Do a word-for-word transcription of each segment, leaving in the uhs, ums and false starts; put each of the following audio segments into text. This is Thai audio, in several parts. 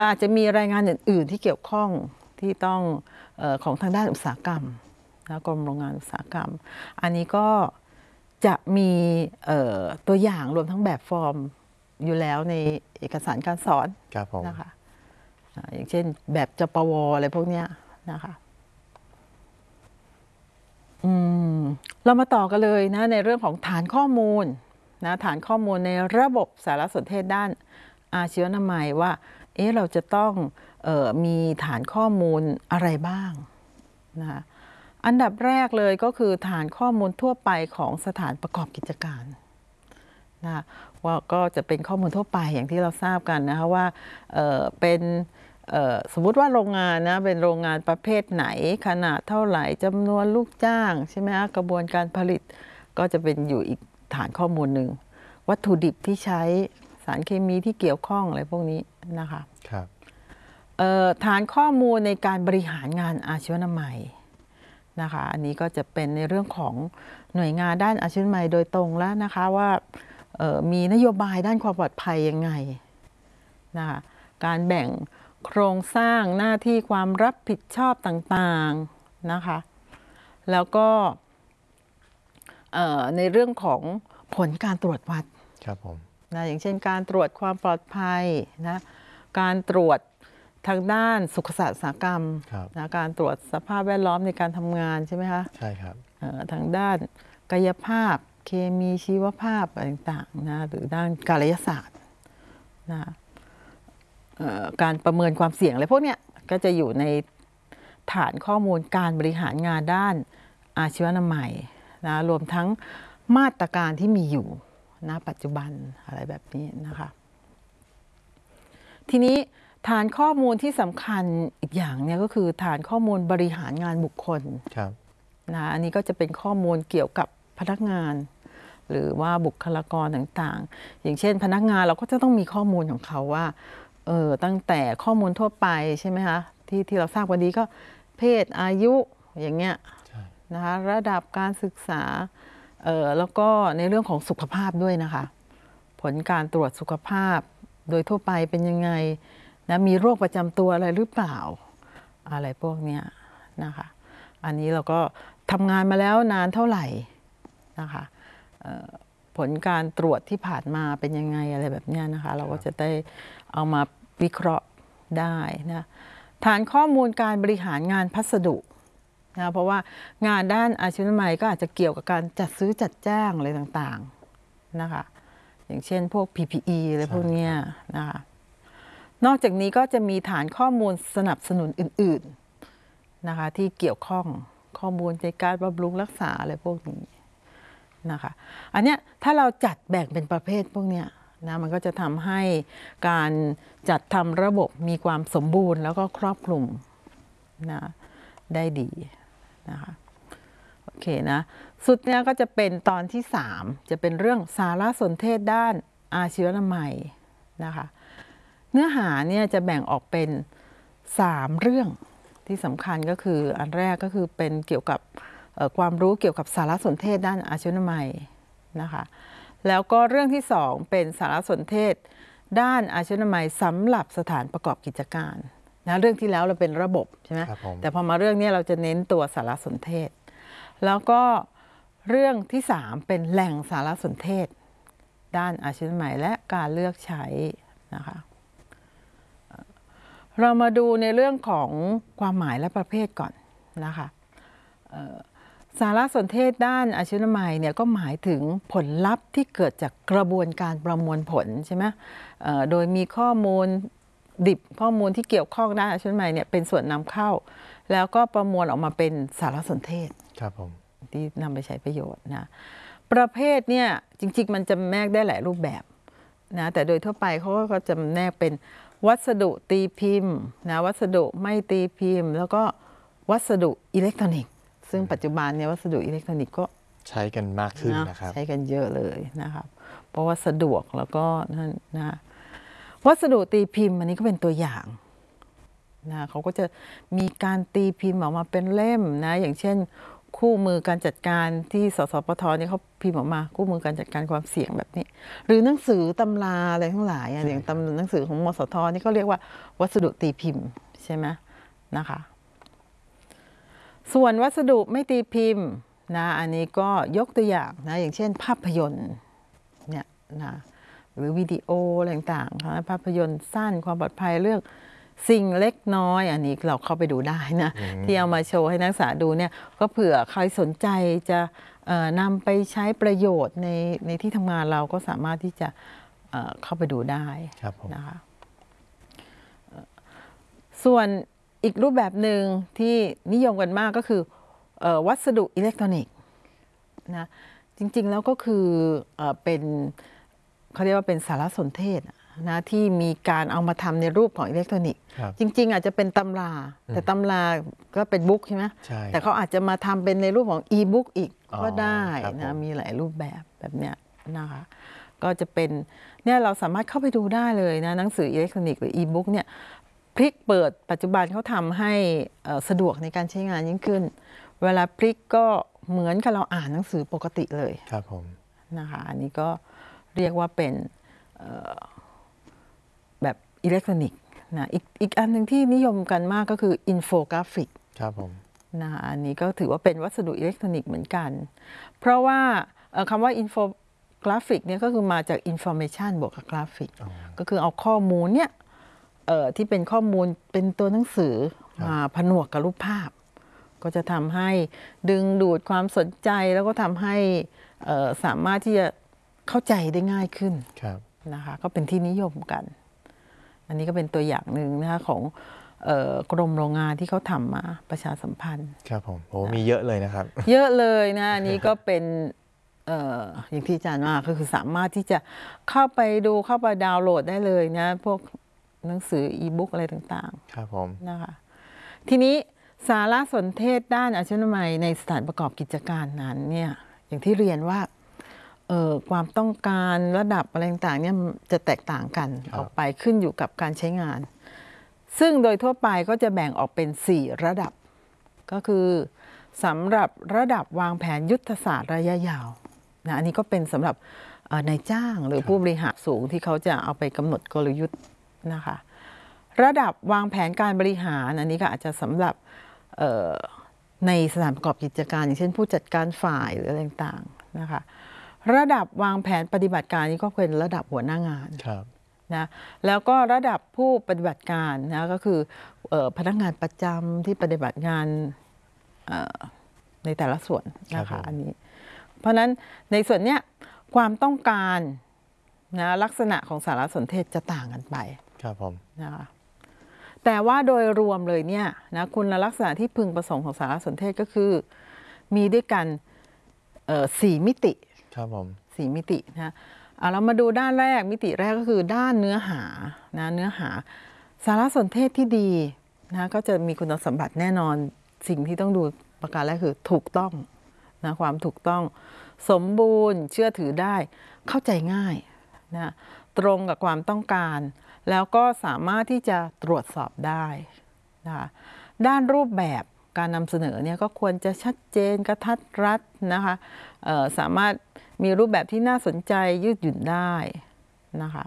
อาจจะมีรายงานอื่นๆที่เกี่ยวข้องที่ต้องเอ่อของทางด้านอุตสาหกรรมนะกรมโรงงานอุตสาหกรรมอันนี้ก็จะมีเอ่อตัวอย่างรวมทั้งแบบฟอร์มอยู่แล้วในเอกสารการสอนนะคะอย่างเช่นแบบจปวอะไรพวกเนี้ยนะคะอืมเรามาต่อกันเลยนะในเรื่องของฐานข้อมูลนะฐานข้อมูลในระบบสารสนเทศด้านอาชีวนามัยว่าเอ๊ะเราจะต้องเอ่อมีฐานข้อมูลอะไรบ้างนะคะอันดับแรกเลยก็คือฐานข้อมูลทั่วไปของสถานประกอบกิจการนะว่าก็จะเป็นข้อมูลทั่วไปอย่างที่เราทราบกันนะคะว่าเอ่อเป็นสมมุติว่าโรงงานนะเป็นโรงงานประเภทไหนขนาดเท่าไหร่จำนวนลูกจ้างใช่ไหมคะกระบวนการผลิตก็จะเป็นอยู่อีกฐานข้อมูลหนึ่งวัตถุดิบที่ใช้สารเคมีที่เกี่ยวข้องอะไรพวกนี้นะคะครับฐานข้อมูลในการบริหารงานอาชีวนามัยนะคะอันนี้ก็จะเป็นในเรื่องของหน่วยงานด้านอาชีวนามัยโดยตรงแล้วนะคะว่ามีนโยบายด้านความปลอดภัยยังไงนะคะการแบ่งโครงสร้างหน้าที่ความรับผิดชอบต่างๆนะคะแล้วก็ในเรื่องของผลการตรวจวัดครับผมนะอย่างเช่นการตรวจความปลอดภัยนะการตรวจทางด้านสุขศาสตร์อุตสาหกรรมนะการตรวจสภาพแวดล้อมในการทำงานใช่ไหมคะใช่ครับทางด้านกายภาพเคมีชีวภาพอะไรต่างๆนะหรือด้านกายศาสตร์นะการประเมินความเสี่ยงอะไรพวกเนี้ยก็จะอยู่ในฐานข้อมูลการบริหารงานด้านอาชีวนามัยนะรวมทั้งมาตรการที่มีอยู่ณปัจจุบันอะไรแบบนี้นะคะทีนี้ฐานข้อมูลที่สำคัญอีกอย่างเนี่ยก็คือฐานข้อมูลบริหารงานบุคคลนะอันนี้ก็จะเป็นข้อมูลเกี่ยวกับพนักงานหรือว่าบุคลากรต่างๆอย่างเช่นพนักงานเราก็จะต้องมีข้อมูลของเขาว่าเออตั้งแต่ข้อมูลทั่วไปใช่ไหมคะที่ที่เราทราบวันนี้ก็เพศอายุอย่างเงี้ยนะคะระดับการศึกษาเออแล้วก็ในเรื่องของสุขภาพด้วยนะคะผลการตรวจสุขภาพโดยทั่วไปเป็นยังไงนะมีโรคประจำตัวอะไรหรือเปล่าอะไรพวกนี้นะคะอันนี้เราก็ทำงานมาแล้วนานเท่าไหร่นะคะผลการตรวจที่ผ่านมาเป็นยังไงอะไรแบบนี้นะคะเราก็จะได้เอามาวิเคราะห์ได้นะฐานข้อมูลการบริหารงานพัสดุนะเพราะว่างานด้านอาชีวนามัยก็อาจจะเกี่ยวกับการจัดซื้อจัดจ้างอะไรต่างๆนะคะอย่างเช่นพวก พี พี อี อะไรพวกนี้นะคะนอกจากนี้ก็จะมีฐานข้อมูลสนับสนุนอื่นๆนะคะที่เกี่ยวข้องข้อมูลในการบำรุงรักษาอะไรพวกนี้นะคะอันเนี้ยถ้าเราจัดแบ่งเป็นประเภทพวกเนี้ยนะมันก็จะทำให้การจัดทำระบบมีความสมบูรณ์แล้วก็ครอบคลุมนะได้ดีนะคะโอเคนะสุดเนี้ยก็จะเป็นตอนที่สามจะเป็นเรื่องสารสนเทศด้านอาชีวนามัยนะคะเนื้อหาเนี่ยจะแบ่งออกเป็นสามเรื่องที่สำคัญก็คืออันแรกก็คือเป็นเกี่ยวกับความรู้เกี่ยวกับสารสนเทศด้านอาชีวนามัยนะคะแล้วก็เรื่องที่สองเป็นสารสนเทศด้านอาชีวนามัยสำหรับสถานประกอบกิจการนะเรื่องที่แล้วเราเป็นระบบใช่ไหมแต่พอมาเรื่องนี้เราจะเน้นตัวสารสนเทศแล้วก็เรื่องที่สามเป็นแหล่งสารสนเทศด้านอาชีวนามัยและการเลือกใช้นะคะเรามาดูในเรื่องของความหมายและประเภทก่อนนะคะสารสนเทศด้านอาชีวนามัยเนี่ยก็หมายถึงผลลัพธ์ที่เกิดจากกระบวนการประมวลผลใช่ไหมโดยมีข้อมูลดิบข้อมูลที่เกี่ยวข้องด้านอาชีวนามัยเนี่ยเป็นส่วนนำเข้าแล้วก็ประมวลออกมาเป็นสารสนเทศครับผมที่นำไปใช้ประโยชน์นะประเภทเนี่ยจริงๆมันจะแนกได้หลายรูปแบบนะแต่โดยทั่วไปเขาก็จะแนกเป็นวัสดุตีพิมพ์นะวัสดุไม่ตีพิมพ์แล้วก็วัสดุอิเล็กทรอนิกส์ซึ่งปัจจุบันเนี่ยวัสดุอิเล็กทรอนิกส์ก็ใช้กันมากขึ้นนะครับใช้กันเยอะเลยนะครับเพราะว่าสะดวกแล้วก็นั่นนะวัสดุตีพิมพ์อันนี้ก็เป็นตัวอย่างนะเขาก็จะมีการตีพิมพ์ออกมาเป็นเล่มนะอย่างเช่นคู่มือการจัดการที่สสปทเนี่ยเขาพิมพ์ออกมาคู่มือการจัดการความเสี่ยงแบบนี้หรือหนังสือตำราอะไรทั้งหลายอย่างตำหนังสือของมสทนี่ก็เรียกว่าวัสดุตีพิมพ์ใช่ไหมนะคะส่วนวัสดุไม่ตีพิมพ์นะอันนี้ก็ยกตัวอย่างนะอย่างเช่นภาพยนตร์เนี่ยนะหรือวิดีโออะไรต่างๆภาพยนตร์สั้นความปลอดภัยเรื่องสิ่งเล็กน้อยอันนี้เราเข้าไปดูได้นะที่เอามาโชว์ให้นักศึกษาดูเนี่ยก็เผื่อใครสนใจจะนำไปใช้ประโยชน์ในในที่ทำงานเราก็สามารถที่จะเอ่อเข้าไปดูได้นะคะส่วนอีกรูปแบบหนึ่งที่นิยมกันมากก็คือเอ่อวัสดุอิเล็กทรอนิกส์นะจริงๆแล้วก็คือเอ่อเป็นเขาเรียกว่าเป็นสารสนเทศนะที่มีการเอามาทำในรูปของอิเล็กทรอนิกส์จริงๆอาจจะเป็นตำราแต่ตำราก็เป็นบุ๊กใช่ไหมแต่เขาอาจจะมาทำเป็นในรูปของอีบุ๊กอีกก็ได้นะมีหลายรูปแบบแบบเนี้ยนะคะก็จะเป็นเนี่ยเราสามารถเข้าไปดูได้เลยนะหนังสืออิเล็กทรอนิกส์หรืออีบุ๊กเนี่ยพลิกเปิดปัจจุบันเขาทำให้สะดวกในการใช้งานยิ่งขึ้นเวลาพลิกก็เหมือนกับเราอ่านหนังสือปกติเลยครับผมนะคะอันนี้ก็เรียกว่าเป็นแบบอิเล็กทรอนิกส์นะอีกอีกอันหนึ่งที่นิยมกันมากก็คืออินโฟกราฟิกครับผมนะอันนี้ก็ถือว่าเป็นวัสดุอิเล็กทรอนิกส์เหมือนกันเพราะว่าคำว่าอินโฟกราฟิกเนี่ยก็คือมาจากอินโฟเมชันบวกกับกราฟิกก็คือเอาข้อมูลเนี่ยที่เป็นข้อมูลเป็นตัวหนังสือมาผนวกกับรูปภาพก็จะทำให้ดึงดูดความสนใจแล้วก็ทำให้สามารถที่จะเข้าใจได้ง่ายขึ้นนะคะก็เป็นที่นิยมกันอันนี้ก็เป็นตัวอย่างหนึ่งนะคะของกรมโรงงานที่เขาทำมาประชาสัมพันธ์ครับผมโอ้มีเยอะเลยนะครับเยอะเลยนะอันนี้ก็เป็นอย่างที่อาจารย์ว่าก็คือสามารถที่จะเข้าไปดูเข้าไปดาวน์โหลดได้เลยนะพวกหนังสืออีบุ๊กอะไรต่างๆครับผมนะคะทีนี้สารสนเทศด้านอาชีวนามัยในสถานประกอบกิจการนั้นเนี่ยอย่างที่เรียนว่าความต้องการระดับอะไรต่างๆเนี่ยจะแตกต่างกันออกไปขึ้นอยู่กับการใช้งานซึ่งโดยทั่วไปก็จะแบ่งออกเป็นสี่ระดับก็คือสำหรับระดับวางแผนยุทธศาสตร์ระยะยาวนะอันนี้ก็เป็นสำหรับนายจ้างหรือผู้บริหารสูงที่เขาจะเอาไปกำหนดกลยุทธ์นะคะระดับวางแผนการบริหารอันนี้ก็อาจจะสำหรับในสถานประกอบกิจการอย่างเช่นผู้จัดการฝ่ายหรืออะไรต่างๆนะคะระดับวางแผนปฏิบัติการนี้ก็เป็นระดับหัวหน้างานนะแล้วก็ระดับผู้ปฏิบัติการนะก็คือพนักงานประจำที่ปฏิบัติงานในแต่ละส่วนนะคะอันนี้เพราะฉะนั้นในส่วนเนี้ยความต้องการนะลักษณะของสารสนเทศจะต่างกันไปครับผมนะคะแต่ว่าโดยรวมเลยเนี่ยนะคุณลักษณะที่พึงประสงค์ของสารสนเทศก็คือมีด้วยกันสี่มิติครับผมสี่มิตินะเรามาดูด้านแรกมิติแรกก็คือด้านเนื้อหานะเนื้อหาสารสนเทศที่ดีนะก็จะมีคุณสมบัติแน่นอนสิ่งที่ต้องดูประการแรกคือถูกต้องนะความถูกต้องสมบูรณ์เชื่อถือได้เข้าใจง่ายนะตรงกับความต้องการแล้วก็สามารถที่จะตรวจสอบได้นะคะด้านรูปแบบการนำเสนอเนี่ยก็ควรจะชัดเจนกระทัดรัดนะคะสามารถมีรูปแบบที่น่าสนใจยืดหยุ่นได้นะคะ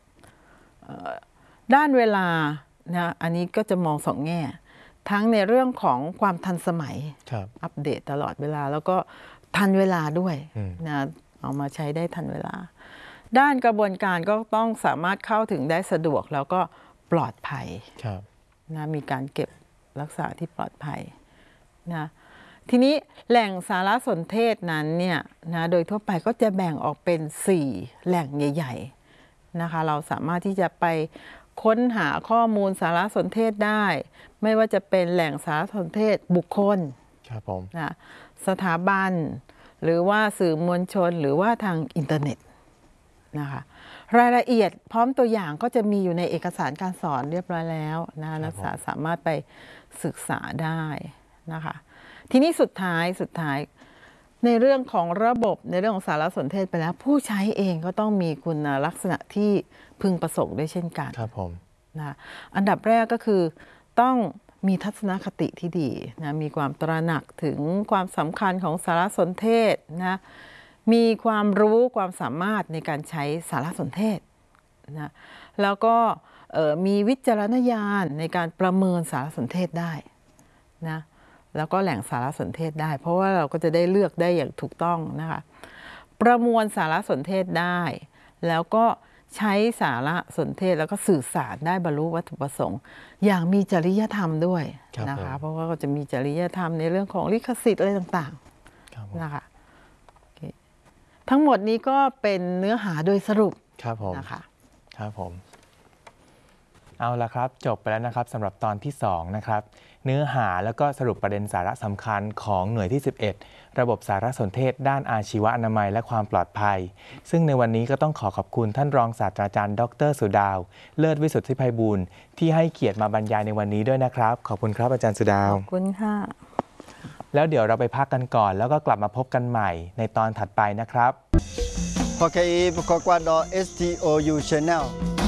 ด้านเวลานะอันนี้ก็จะมองสองแง่ทั้งในเรื่องของความทันสมัยอัปเดตตลอดเวลาแล้วก็ทันเวลาด้วยนะเอามาใช้ได้ทันเวลาด้านกระบวนการก็ต้องสามารถเข้าถึงได้สะดวกแล้วก็ปลอดภัยนะมีการเก็บรักษาที่ปลอดภัยนะทีนี้แหล่งสารสนเทศนั้นเนี่ยนะโดยทั่วไปก็จะแบ่งออกเป็นสี่แหล่งใหญ่ๆนะคะเราสามารถที่จะไปค้นหาข้อมูลสารสนเทศได้ไม่ว่าจะเป็นแหล่งสารสนเทศบุคคลครับผมนะสถาบันหรือว่าสื่อมวลชนหรือว่าทางอินเทอร์เน็ตนะคะรายละเอียดพร้อมตัวอย่างก็จะมีอยู่ในเอกสารการสอนเรียบร้อยแล้วนะนักศึกษาสามารถไปศึกษาได้นะคะทีนี้สุดท้ายสุดท้ายในเรื่องของระบบในเรื่องของสารสนเทศไปแล้วผู้ใช้เองก็ต้องมีคุณลักษณะที่พึงประสงค์ด้วยเช่นกันครับผมนะอันดับแรกก็คือต้องมีทัศนคติที่ดีนะมีความตระหนักถึงความสำคัญของสารสนเทศนะมีความรู้ความสามารถในการใช้สารสนเทศนะแล้วก็มีวิจารณญาณในการประเมินสารสนเทศได้นะแล้วก็แหล่งสารสนเทศได้เพราะว่าเราก็จะได้เลือกได้อย่างถูกต้องนะคะประมวลสารสนเทศได้แล้วก็ใช้สารสนเทศแล้วก็สื่อสารได้บรรลุวัตถุประสงค์อย่างมีจริยธรรมด้วยนะคะเพราะว่าก็จะมีจริยธรรมในเรื่องของลิขสิทธิ์อะไรต่างๆนะคะทั้งหมดนี้ก็เป็นเนื้อหาโดยสรุปนะคะครับผมเอาละครับจบไปแล้วนะครับสำหรับตอนที่สองนะครับเนื้อหาแล้วก็สรุปประเด็นสาระสำคัญของหน่วยที่สิบเอ็ดระบบสารสนเทศด้านอาชีวอนามัยและความปลอดภัยซึ่งในวันนี้ก็ต้องขอขอบคุณท่านรองศาสตราจารย์ดร.สุดาวเลิศวิสุทธิไพบูลย์ที่ให้เกียรติมาบรรยายในวันนี้ด้วยนะครับขอบคุณครับอาจารย์สุดาวขอบคุณค่ะแล้วเดี๋ยวเราไปพักกันก่อนแล้วก็กลับมาพบกันใหม่ในตอนถัดไปนะครับพอเคอีประกอบการดอ เอส ที โอ ยู Channel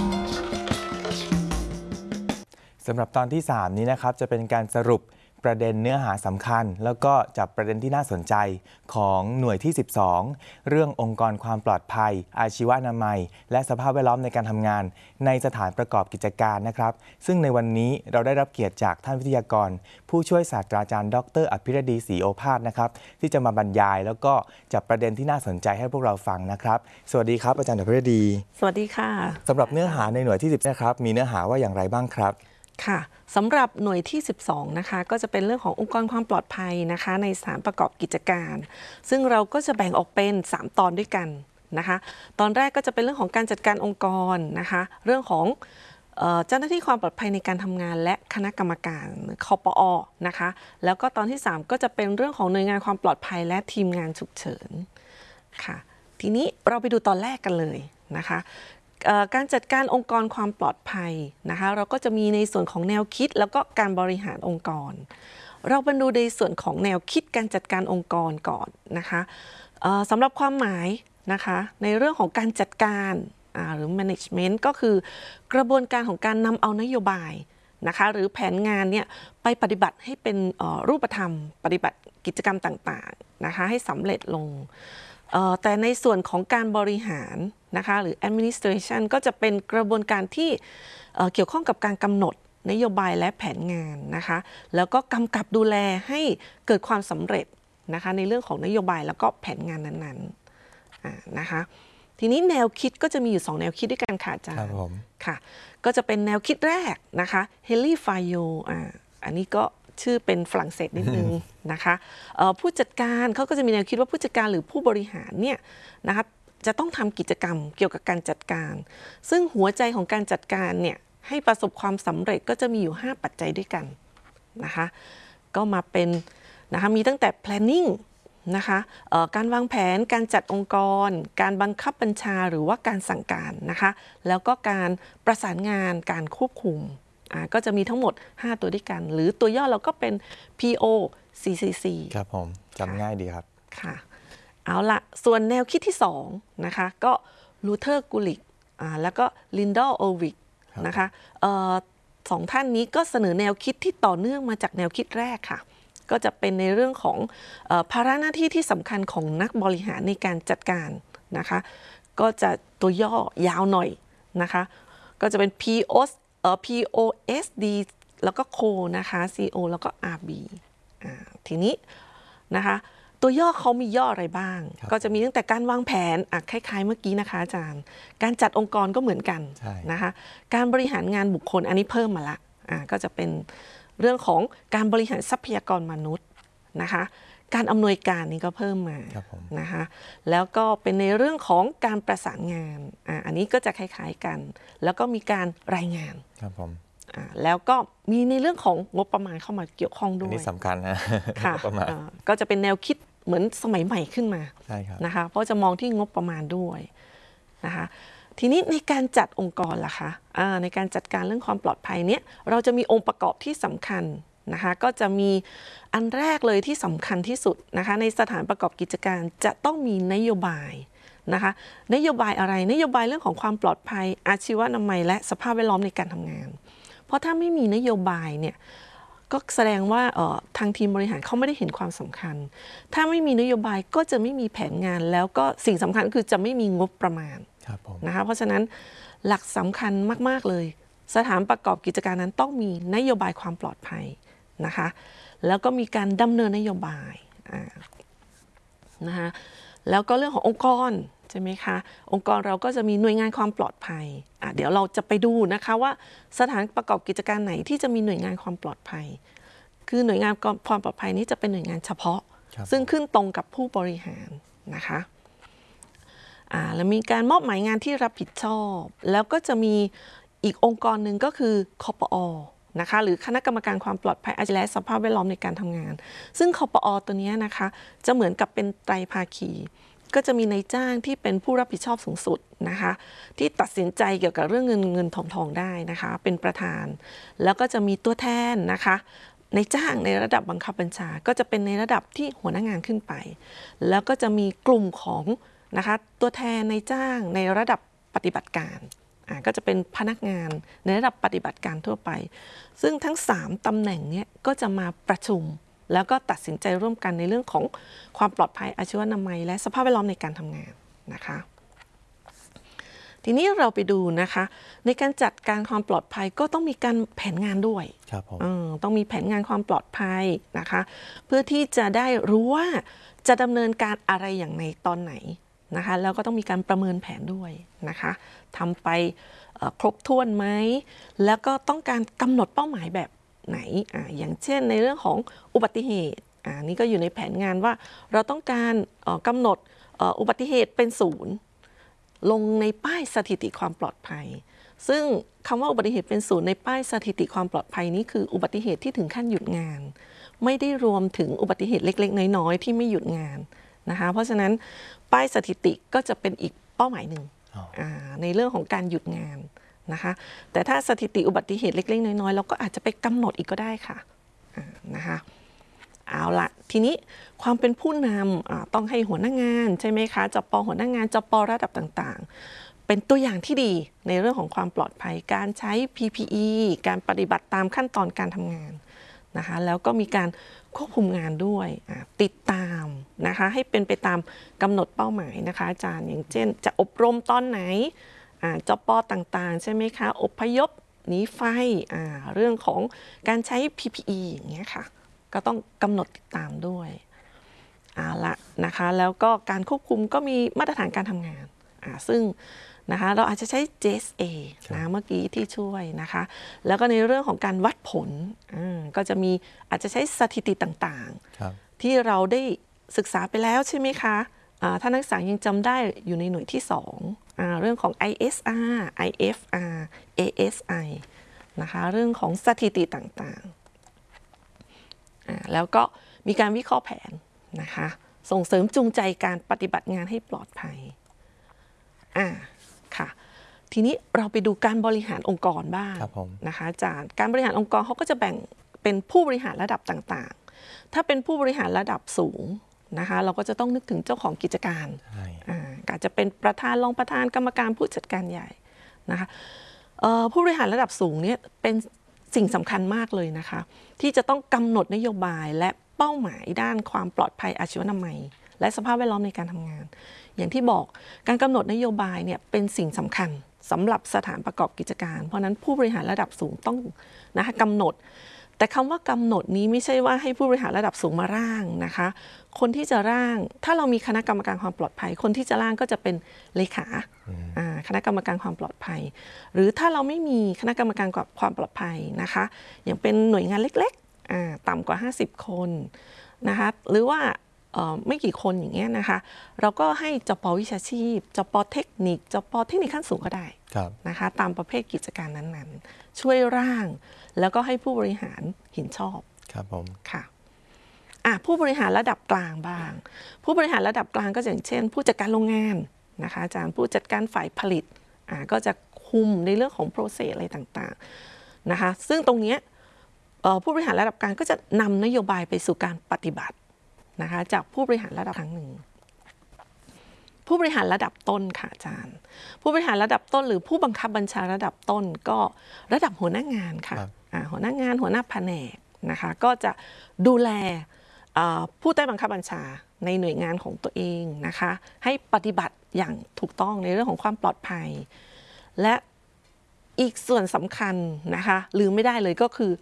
สำหรับตอนที่สามนี้นะครับจะเป็นการสรุปประเด็นเนื้อหาสำคัญแล้วก็จับประเด็นที่น่าสนใจของหน่วยที่สิบสองเรื่ององค์กรความปลอดภัยอาชีวอนามัยและสภาพแวดล้อมในการทำงานในสถานประกอบกิจการนะครับซึ่งในวันนี้เราได้รับเกียรติจากท่านวิทยากรผู้ช่วยศาสตราจารย์ดร.อภิรดีศรีโอภาสนะครับที่จะมาบรรยายแล้วก็จับประเด็นที่น่าสนใจให้พวกเราฟังนะครับสวัสดีครับอาจารย์อภิรดีสวัสดีค่ะสำหรับเนื้อหาในหน่วยที่สิบนะครับมีเนื้อหาว่าอย่างไรบ้างครับค่ะสำหรับหน่วยที่สิบสองนะคะก็จะเป็นเรื่องขององค์กรความปลอดภัยนะคะในสถานประกอบกิจการซึ่งเราก็จะแบ่งออกเป็นสามตอนด้วยกันนะคะตอนแรกก็จะเป็นเรื่องของการจัดการองค์กรนะคะเรื่องของเจ้าหน้าที่ความปลอดภัยในการทำงานและคณะกรรมการคปอ.นะคะแล้วก็ตอนที่สามก็จะเป็นเรื่องของหน่วยงานความปลอดภัยและทีมงานฉุกเฉินค่ะทีนี้เราไปดูตอนแรกกันเลยนะคะการจัดการองค์กรความปลอดภัยนะคะเราก็จะมีในส่วนของแนวคิดแล้วก็การบริหารองค์กรเราไปดูในส่วนของแนวคิดการจัดการองค์กรก่อนนะคะสำหรับความหมายนะคะในเรื่องของการจัดการหรือ management ก็คือกระบวนการของการนำเอานโยบายนะคะหรือแผนงานเนี่ยไปปฏิบัติให้เป็นรูปธรรมปฏิบัติกิจกรรมต่างๆนะคะให้สำเร็จลงแต่ในส่วนของการบริหารนะคะหรือ administration ก็จะเป็นกระบวนการที่เกี่ยวข้องกับการกำหนดนโยบายและแผนงานนะคะแล้วก็กำกับดูแลให้เกิดความสำเร็จนะคะในเรื่องของนโยบายแล้วก็แผนงานนั้นๆนะคะทีนี้แนวคิดก็จะมีอยู่สองแนวคิดด้วยกันค่ะอาจารย์ค่ะก็จะเป็นแนวคิดแรกนะคะ Henri Fayol อ่าอันนี้ก็ชื่อเป็นฝรั่งเศสนิดนึงนะคะผู้จัดการเขาก็จะมีแนวคิดว่าผู้จัดการหรือผู้บริหารเนี่ยนะคะจะต้องทำกิจกรรมเกี่ยวกับการจัดการซึ่งหัวใจของการจัดการเนี่ยให้ประสบความสำเร็จก็จะมีอยู่ห้าปัจจัยด้วยกันนะคะก็มาเป็นนะคะมีตั้งแต่ planning นะคะการวางแผนการจัดองค์กรการบังคับบัญชาหรือว่าการสั่งการนะคะแล้วก็การประสานงานการควบคุมก็จะมีทั้งหมดห้าตัวด้วยกันหรือตัวย่อเราก็เป็น พี โอ ซี ซี ซีครับผมจำง่ายดีครับค่ะเอาละส่วนแนวคิดที่สองนะคะก็ลูเทอร์กูลิกแล้วก็ลินดอลโอวิกนะคะสองท่านนี้ก็เสนอแนวคิดที่ต่อเนื่องมาจากแนวคิดแรกค่ะก็จะเป็นในเรื่องของภาระหน้าที่ที่สำคัญของนักบริหารในการจัดการนะคะก็จะตัวย่อยาวหน่อยนะคะก็จะเป็น พี โอ พี โอ เอส ดี แล้วก็โคนะคะ ซี โอ แล้วก็ อาร์ บี อ่าทีนี้นะคะตัวย่อเขามีย่ออะไรบ้างก็จะมีตั้งแต่การวางแผนอ่ะคล้ายๆเมื่อกี้นะคะอาจารย์การจัดองค์กรก็เหมือนกันนะคะการบริหารงานบุคคลอันนี้เพิ่มมาละอ่าก็จะเป็นเรื่องของการบริหารทรัพยากรมนุษย์นะคะการอำนวยการนี่ก็เพิ่มมานะคะแล้วก็เป็นในเรื่องของการประสานงานอ่าอันนี้ก็จะคล้ายๆกันแล้วก็มีการรายงานครับผมอ่าแล้วก็มีในเรื่องของงบประมาณเข้ามาเกี่ยวข้องด้วยอันนี้สำคัญนะค่ะก็จะเป็นแนวคิดเหมือนสมัยใหม่ขึ้นมาใช่ครับนะคะเพราะจะมองที่งบประมาณด้วยนะคะทีนี้ในการจัดองค์กรล่ะคะอ่าในการจัดการเรื่องความปลอดภัยเนี้ยเราจะมีองค์ประกอบที่สำคัญนะคะก็จะมีอันแรกเลยที่สำคัญที่สุดนะคะในสถานประกอบกิจการจะต้องมีนโยบายนะคะนโยบายอะไรนโยบายเรื่องของความปลอดภัยอาชีวอนามัยและสภาพแวดล้อมในการทำงานเพราะถ้าไม่มีนโยบายเนี่ยก็แสดงว่าทางทีมบริหารเขาไม่ได้เห็นความสำคัญถ้าไม่มีนโยบายก็จะไม่มีแผนงานแล้วก็สิ่งสำคัญคือจะไม่มีงบประมาณนะคะเพราะฉะนั้นหลักสำคัญมากๆเลยสถานประกอบกิจการนั้นต้องมีนโยบายความปลอดภัยนะคะแล้วก็มีการดำเนินนโยบายนะคะแล้วก็เรื่องขององค์กรใช่ไหมคะองค์กรเราก็จะมีหน่วยงานความปลอดภัยอ่ะเดี๋ยวเราจะไปดูนะคะว่าสถานประกอบกิจการไหนที่จะมีหน่วยงานความปลอดภัยคือหน่วยงานความปลอดภัยนี้จะเป็นหน่วยงานเฉพาะซึ่งขึ้นตรงกับผู้บริหารนะคะอ่าแล้วมีการมอบหมายงานที่รับผิดชอบแล้วก็จะมีอีกองค์กรหนึ่งก็คือคปอ.นะคะหรือคณะกรรมการความปลอดภัยอาชญากรรมและสภาพแวดล้อมในการทำงานซึ่งคปอ.ตัวนี้นะคะจะเหมือนกับเป็นไตรภาคีก็จะมีนายจ้างที่เป็นผู้รับผิดชอบสูงสุดนะคะที่ตัดสินใจเกี่ยวกับเรื่องเงินเงินทองทองได้นะคะเป็นประธานแล้วก็จะมีตัวแทนนะคะนายจ้างในระดับบังคับบัญชาก็จะเป็นในระดับที่หัวหน้างานขึ้นไปแล้วก็จะมีกลุ่มของนะคะตัวแทนนายจ้างในระดับปฏิบัติการอ่าก็จะเป็นพนักงานในระดับปฏิบัติการทั่วไปซึ่งทั้งสามตำแหน่งนี้ก็จะมาประชุมแล้วก็ตัดสินใจร่วมกันในเรื่องของความปลอดภัยอาชีวนามัยและสภาพแวดล้อมในการทำงานนะคะทีนี้เราไปดูนะคะในการจัดการความปลอดภัยก็ต้องมีการแผนงานด้วยครับผมต้องมีแผนงานความปลอดภัยนะคะเพื่อที่จะได้รู้ว่าจะดำเนินการอะไรอย่างในตอนไหนนะคะแล้วก็ต้องมีการประเมินแผนด้วยนะคะทำไปครบถ้วนไหมแล้วก็ต้องการกำหนดเป้าหมายแบบไหน อ, อย่างเช่นในเรื่องของอุบัติเหตุอ่านี่ก็อยู่ในแผนงานว่าเราต้องการกำหนดอุบัติเหตุเป็นศูนย์ลงในป้ายสถิติความปลอดภัยซึ่งคำว่าอุบัติเหตุเป็นศูนย์ในป้ายสถิติความปลอดภัยนี้คืออุบัติเหตุที่ถึงขั้นหยุดงานไม่ได้รวมถึงอุบัติเหตุเล็กๆน้อยๆที่ไม่หยุดงานนะคะเพราะฉะนั้นป้ายสถิติก็จะเป็นอีกเป้าหมายหนึ่งในเรื่องของการหยุดงานนะคะแต่ถ้าสถิติอุบัติเหตุเล็กๆน้อยๆเราก็อาจจะไปกำหนดอีกก็ได้ค่ะนะคะเอาละทีนี้ความเป็นผู้นำต้องให้หัวหน้างานใช่ไหมคะจป.หัวหน้างานจป.ระดับต่างๆเป็นตัวอย่างที่ดีในเรื่องของความปลอดภัยการใช้ พี พี อี การปฏิบัติตามขั้นตอนการทำงานนะคะแล้วก็มีการควบคุมงานด้วยติดตามนะคะให้เป็นไปตามกำหนดเป้าหมายนะคะอาจารย์อย่างเช่นจะอบรมตอนไหนจป.ต่างๆใช่ไหมคะอพยพหนีไฟเรื่องของการใช้ พี พี อี อย่างเงี้ยค่ะก็ต้องกำหนดติดตามด้วยเอาละนะคะแล้วก็การควบคุมก็มีมาตรฐานการทำงานซึ่งนะคะเราอาจจะใช้ เจ เอส เอ นะเมื่อกี้ที่ช่วยนะคะแล้วก็ในเรื่องของการวัดผลก็จะมีอาจจะใช้สถิติต่างๆที่เราได้ศึกษาไปแล้วใช่ไหมคะถ้านักศึกษายังจำได้อยู่ในหน่วยที่สองเรื่องของ ไอ เอส อาร์ ไอ เอฟ อาร์ เอ เอส ไอ นะคะเรื่องของสถิติต่างๆแล้วก็มีการวิเคราะห์แผนนะคะส่งเสริมจูงใจการปฏิบัติงานให้ปลอดภัยอ่าค่ะทีนี้เราไปดูการบริหารองค์กรบ้างนะคะอาจารย์การบริหารองค์กรเขาก็จะแบ่งเป็นผู้บริหารระดับต่างๆถ้าเป็นผู้บริหารระดับสูงนะคะเราก็จะต้องนึกถึงเจ้าของกิจการอาจจะเป็นประธานรองประธานกรรมการผู้จัดการใหญ่นะคะผู้บริหารระดับสูงเนี่ยเป็นสิ่งสำคัญมากเลยนะคะที่จะต้องกำหนดนโยบายและเป้าหมายด้านความปลอดภัยอาชีวนามัยและสภาพแวดล้อมในการทำงานอย่างที่บอกการกำหนดนโยบายเนี่ยเป็นสิ่งสำคัญสำหรับสถานประกอบกิจการเพราะนั้นผู้บริหารระดับสูงต้องนะคะกำหนดแต่คำว่ากำหนดนี้ไม่ใช่ว่าให้ผู้บริหารระดับสูงมาร่างนะคะคนที่จะร่างถ้าเรามีคณะกรรมการความปลอดภัยคนที่จะร่างก็จะเป็นเลขาคณะกรรมการความปลอดภัยหรือถ้าเราไม่มีคณะกรรมการความปลอดภัยนะคะอย่างเป็นหน่วยงานเล็กๆต่ำกว่าห้าสิบคนนะคะหรือว่าไม่กี่คนอย่างเงี้ยนะคะเราก็ให้จป.วิชาชีพจป.เทคนิคจป.เทคนิคขั้นสูงก็ได้นะคะตามประเภทกิจการนั้นๆช่วยร่างแล้วก็ให้ผู้บริหารเห็นชอบครับผมค่ะอ่ะผู้บริหารระดับกลางบ้างผู้บริหารระดับกลางก็อย่างเช่นผู้จัดการโรงงานนะคะอาจารย์ผู้จัดการฝ่ายผลิตอ่ะก็จะคุมในเรื่องของโปรเซสอะไรต่างๆนะคะซึ่งตรงนี้ผู้บริหารระดับกลางก็จะนำนโยบายไปสู่การปฏิบัตินะคะจากผู้บริหารระดับครั้งหนึ่งผู้บริหารระดับต้นค่ะอาจารย์ผู้บริหารระดับต้นหรือผู้บังคับบัญชาระดับต้นก็ระดับหัวหน้างานค่ะหัวหน้างานหัวหน้าแผนกนะคะก็จะดูแลผู้ใต้บังคับบัญชาในหน่วยงานของตัวเองนะคะให้ปฏิบัติอย่างถูกต้องในเรื่องของความปลอดภัยและอีกส่วนสำคัญนะคะลืมไม่ได้เลยก็คือ